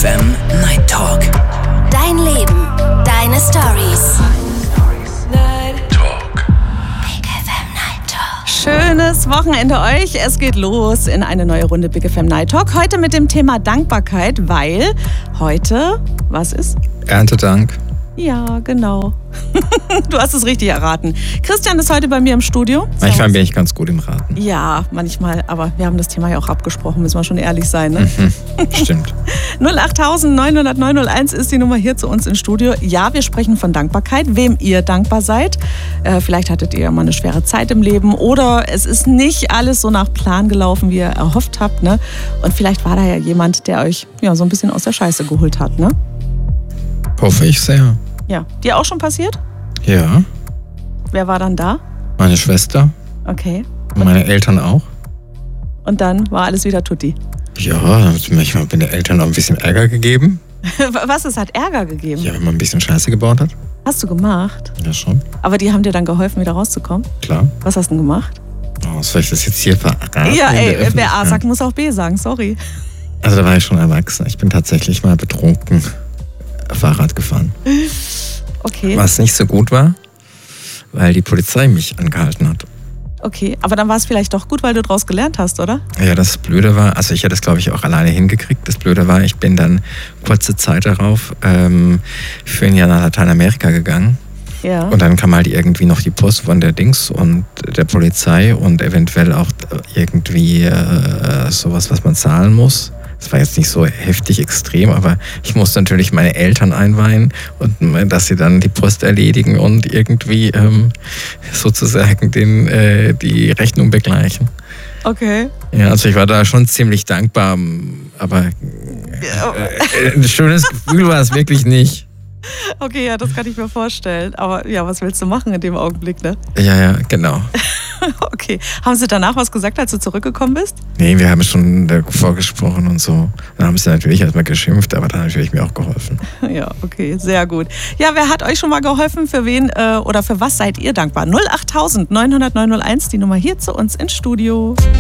FM Night Talk. Dein Leben, deine Stories. Big FM Night Talk. Schönes Wochenende euch. Es geht los in eine neue Runde Big FM Night Talk. Heute mit dem Thema Dankbarkeit, weil heute, was ist? Erntedank. Ja, genau. Du hast es richtig erraten. Christian ist heute bei mir im Studio. Manchmal bin ich ganz gut im Raten. Ja, manchmal, aber wir haben das Thema ja auch abgesprochen, müssen wir schon ehrlich sein, ne? Stimmt. 08000 900 901 ist die Nummer hier zu uns ins Studio. Ja, wir sprechen von Dankbarkeit, wem ihr dankbar seid. Vielleicht hattet ihr ja mal eine schwere Zeit im Leben oder es ist nicht alles so nach Plan gelaufen, wie ihr erhofft habt, ne? Und vielleicht war da ja jemand, der euch ja so ein bisschen aus der Scheiße geholt hat, ne? Hoffe ich sehr. Ja. Dir auch schon passiert? Ja. Wer war dann da? Meine Schwester. Okay. Und meine Eltern auch. Und dann war alles wieder tutti. Ja, manchmal bin den Eltern auch ein bisschen Ärger gegeben. Was, es hat Ärger gegeben? Ja, wenn man ein bisschen Scheiße gebaut hat. Hast du gemacht? Ja, schon. Aber die haben dir dann geholfen, wieder rauszukommen? Klar. Was hast du denn gemacht? Oh, soll ich das jetzt hier verraten? Ja, ey, wer A sagt, muss auch B sagen, sorry. Also da war ich schon erwachsen. Ich bin tatsächlich mal betrunken Fahrrad gefahren. Okay. Was nicht so gut war, weil die Polizei mich angehalten hat. Okay, aber dann war es vielleicht doch gut, weil du daraus gelernt hast, oder? Ja, das Blöde war, also ich hätte es glaube ich auch alleine hingekriegt. Das Blöde war, ich bin dann kurze Zeit darauf für ein Jahr nach Lateinamerika gegangen. Ja. Und dann kam halt irgendwie noch die Post von der Dings und der Polizei und eventuell auch irgendwie sowas, was man zahlen muss. Das war jetzt nicht so heftig extrem, aber ich musste natürlich meine Eltern einweihen und dass sie dann die Post erledigen und irgendwie sozusagen die Rechnung begleichen. Okay. Ja, also ich war da schon ziemlich dankbar, aber ein schönes Gefühl war es wirklich nicht. Okay, ja, das kann ich mir vorstellen. Aber ja, was willst du machen in dem Augenblick, ne? Ja, genau. Okay. Haben sie danach was gesagt, als du zurückgekommen bist? Nee, wir haben schon vorgesprochen und so. Dann haben sie natürlich erstmal geschimpft, aber dann natürlich mir auch geholfen. Ja, okay, sehr gut. Ja, wer hat euch schon mal geholfen? Für wen oder für was seid ihr dankbar? 08000 900 901, die Nummer hier zu uns ins Studio.